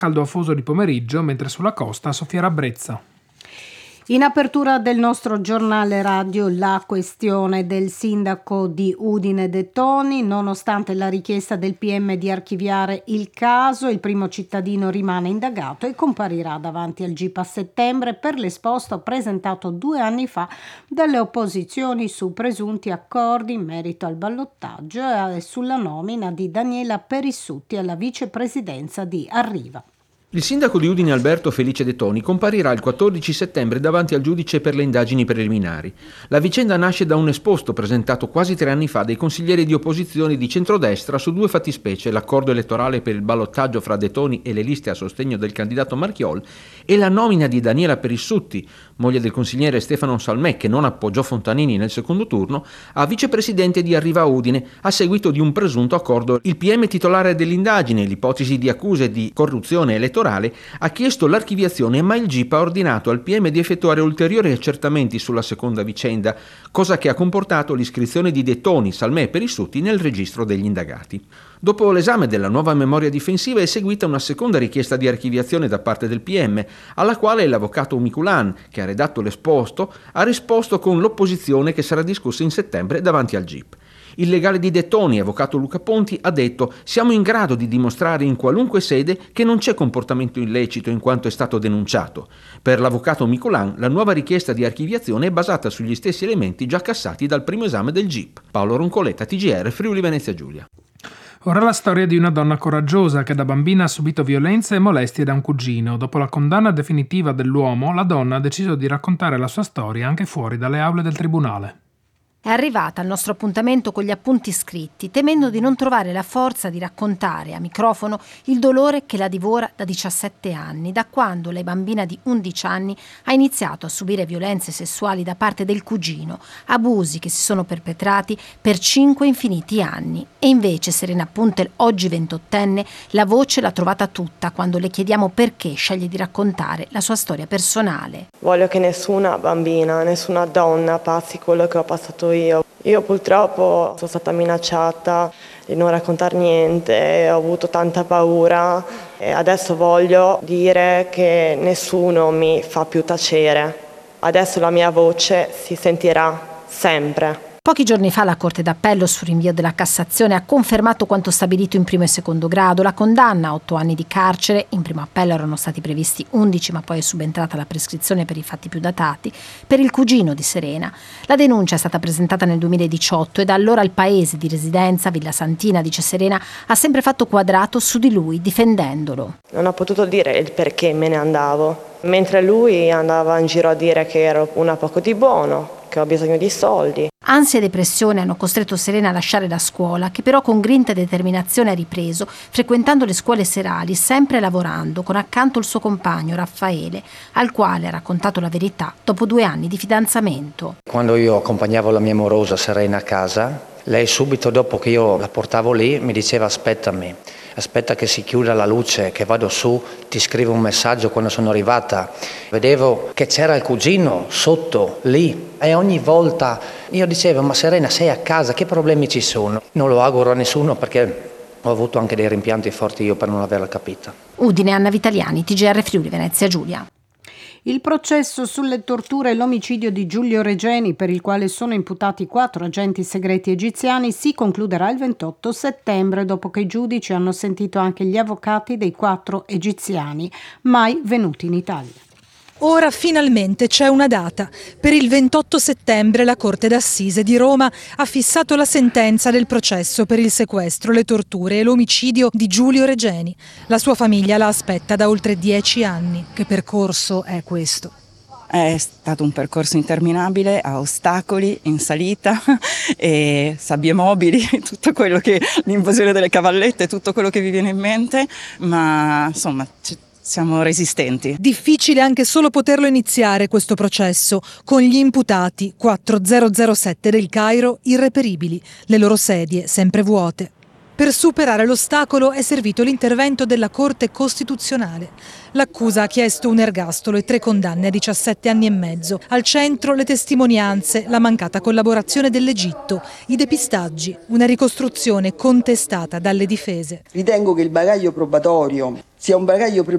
caldo afoso di pomeriggio, mentre sulla costa soffierà brezza. In apertura del nostro giornale radio la questione del sindaco di Udine De Toni. Nonostante la richiesta del PM di archiviare il caso, il primo cittadino rimane indagato e comparirà davanti al GIP a settembre per l'esposto presentato 2 anni fa dalle opposizioni su presunti accordi in merito al ballottaggio e sulla nomina di Daniela Perissutti alla vicepresidenza di Arriva. Il sindaco di Udine Alberto Felice De Toni comparirà il 14 settembre davanti al giudice per le indagini preliminari. La vicenda nasce da un esposto presentato quasi 3 anni fa dai consiglieri di opposizione di centrodestra su 2 fattispecie: l'accordo elettorale per il ballottaggio fra De Toni e le liste a sostegno del candidato Marchiol e la nomina di Daniela Perissutti, moglie del consigliere Stefano Salmè, che non appoggiò Fontanini nel secondo turno, a vicepresidente di Arriva Udine a seguito di un presunto accordo. Il PM titolare dell'indagine, l'ipotesi di accuse di corruzione elettorale, ha chiesto l'archiviazione, ma il GIP ha ordinato al PM di effettuare ulteriori accertamenti sulla seconda vicenda, cosa che ha comportato l'iscrizione di De Toni, Salmè e Perissutti nel registro degli indagati. Dopo l'esame della nuova memoria difensiva è seguita una seconda richiesta di archiviazione da parte del PM, alla quale l'avvocato Miculan, che ha redatto l'esposto, ha risposto con l'opposizione che sarà discussa in settembre davanti al GIP. Il legale di De Toni, avvocato Luca Ponti, ha detto: siamo in grado di dimostrare in qualunque sede che non c'è comportamento illecito in quanto è stato denunciato. Per l'avvocato Miculan, la nuova richiesta di archiviazione è basata sugli stessi elementi già cassati dal primo esame del GIP. Paolo Roncoletta, TGR, Friuli Venezia Giulia. Ora la storia di una donna coraggiosa che da bambina ha subito violenze e molestie da un cugino. Dopo la condanna definitiva dell'uomo, la donna ha deciso di raccontare la sua storia anche fuori dalle aule del tribunale. È arrivata al nostro appuntamento con gli appunti scritti, temendo di non trovare la forza di raccontare a microfono il dolore che la divora da 17 anni, da quando lei, bambina di 11 anni, ha iniziato a subire violenze sessuali da parte del cugino, abusi che si sono perpetrati per 5 infiniti anni. E invece Serena Puntel, oggi 28enne, la voce l'ha trovata tutta quando le chiediamo perché sceglie di raccontare la sua storia personale. Voglio che nessuna bambina, nessuna donna passi quello che ho passato io. Io purtroppo sono stata minacciata di non raccontare niente, ho avuto tanta paura e adesso voglio dire che nessuno mi fa più tacere. Adesso la mia voce si sentirà sempre. Pochi giorni fa la Corte d'Appello, su rinvio della Cassazione, ha confermato quanto stabilito in primo e secondo grado. La condanna a 8 anni di carcere, in primo appello erano stati previsti 11, ma poi è subentrata la prescrizione per i fatti più datati, per il cugino di Serena. La denuncia è stata presentata nel 2018 e da allora il paese di residenza, Villa Santina, dice Serena, ha sempre fatto quadrato su di lui, difendendolo. Non ho potuto dire il perché me ne andavo, mentre lui andava in giro a dire che ero una poco di buono, che ho bisogno di soldi. Ansia e depressione hanno costretto Serena a lasciare la scuola, che però con grinta e determinazione ha ripreso, frequentando le scuole serali, sempre lavorando, con accanto il suo compagno Raffaele, al quale ha raccontato la verità dopo 2 anni di fidanzamento. Quando io accompagnavo la mia amorosa Serena a casa, lei subito dopo che io la portavo lì mi diceva: aspettami, aspetta che si chiuda la luce, che vado su, ti scrivo un messaggio quando sono arrivata. Vedevo che c'era il cugino sotto lì e ogni volta io dicevo: ma Serena, sei a casa, che problemi ci sono? Non lo auguro a nessuno perché ho avuto anche dei rimpianti forti io per non averla capita. Udine, Anna Vitaliani, TGR Friuli Venezia Giulia. Il processo sulle torture e l'omicidio di Giulio Regeni, per il quale sono imputati 4 agenti segreti egiziani, si concluderà il 28 settembre, dopo che i giudici hanno sentito anche gli avvocati dei 4 egiziani, mai venuti in Italia. Ora finalmente c'è una data. Per il 28 settembre la Corte d'Assise di Roma ha fissato la sentenza del processo per il sequestro, le torture e l'omicidio di Giulio Regeni. La sua famiglia la aspetta da oltre 10 anni. Che percorso è questo? È stato un percorso interminabile, a ostacoli, in salita, e sabbie mobili, tutto quello che l'invasione delle cavallette, tutto quello che vi viene in mente, ma insomma siamo resistenti. Difficile anche solo poterlo iniziare questo processo, con gli imputati 4007 del Cairo irreperibili, le loro sedie sempre vuote. Per superare l'ostacolo è servito l'intervento della Corte Costituzionale. L'accusa ha chiesto un ergastolo e 3 condanne a 17 anni e mezzo. Al centro le testimonianze, la mancata collaborazione dell'Egitto, i depistaggi, una ricostruzione contestata dalle difese. Ritengo che il bagaglio probatorio sia un bagaglio